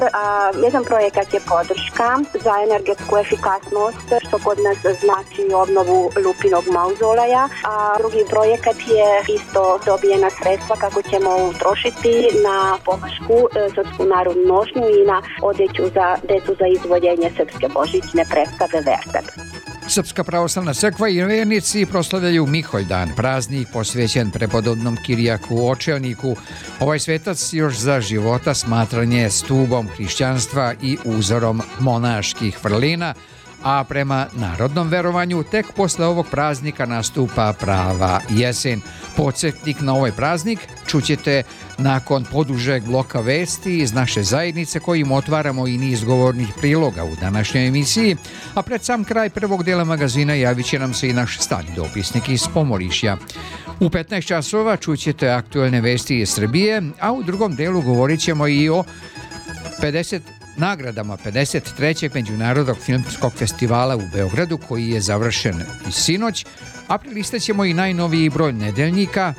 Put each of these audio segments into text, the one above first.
Jedan projekat je podrška za energetsku efikasnost, što kod nas znači obnovu Lupinog mauzoleja, a drugi projekat je isto dobijena sredstva kako ćemo utrošiti na pomašku Srpsku narodnu nošnju i na odeću za decu za izvođenje srpske božićne predstave Vertep. Srpska pravoslavna crkva i vernici proslavljaju Miholjdan, praznik posvećen prepodobnom Kirijaku Očelniku. Ovaj svetac još za života smatran je stubom hrišćanstva i uzorom monaških vrlina, a prema narodnom verovanju tek posle ovog praznika nastupa prava jesen. Podsjetnik na ovaj praznik čućete nakon podužeg bloka vesti iz naše zajednice kojim otvaramo i niz govornih priloga u današnjoj emisiji, a pred sam kraj prvog dela magazina javit će nam se i naš stalni dopisnik iz Pomorišja. U 15 časova čućete aktuelne vesti iz Srbije, a u drugom delu govorit ćemo i o nagradama 53. Međunarodnog filmskog festivala u Beogradu koji je završen i sinoć, a prilistat ćemo i najnoviji broj nedeljnika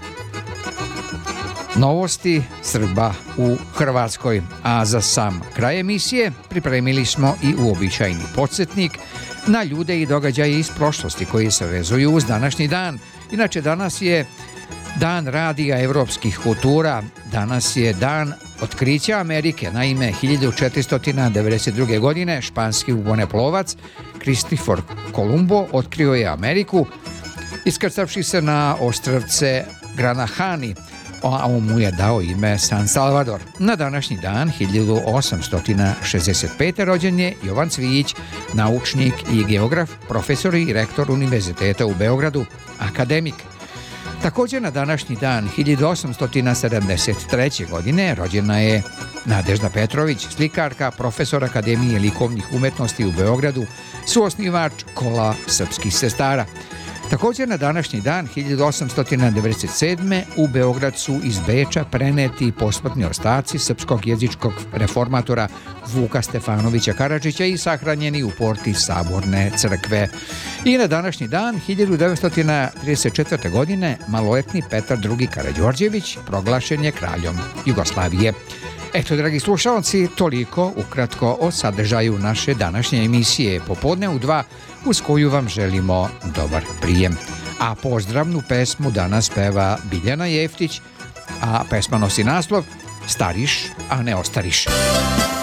Novosti Srba u Hrvatskoj. A za sam kraj emisije pripremili smo i uobičajeni podsjetnik na ljude i događaje iz prošlosti koji se vezuju uz današnji dan. Inače, danas je Dan radija evropskih kultura, danas je dan otkrića Amerike. Naime, 1492. godine španski moreplovac Kristofor Kolumbo otkrio je Ameriku, iskrcavši se na ostrvce Granahani, a on mu je dao ime San Salvador. Na današnji dan, 1865. rođen je Jovan Cvijić, naučnik i geograf, profesor i rektor Univerziteta u Beogradu, akademik. Također na današnji dan 1873. godine rođena je Nadežda Petrović, slikarka, profesor Akademije likovnih umetnosti u Beogradu, suosnivač Kola srpskih sestara. Također na današnji dan 1897. u Beograd su iz Beča preneti posmrtni ostaci srpskog jezičkog reformatora Vuka Stefanovića Karadžića i sahranjeni u porti Saborne crkve. I na današnji dan 1934. godine maloletni Petar II. Karađorđević proglašen je kraljom Jugoslavije. Eto, dragi slušalci, toliko ukratko o sadržaju naše današnje emisije Popodne u 2, uz koju vam želimo dobar prijem. A pozdravnu pesmu danas peva Biljana Jeftić, a pesma nosi naslov Stariš, a ne ostariš.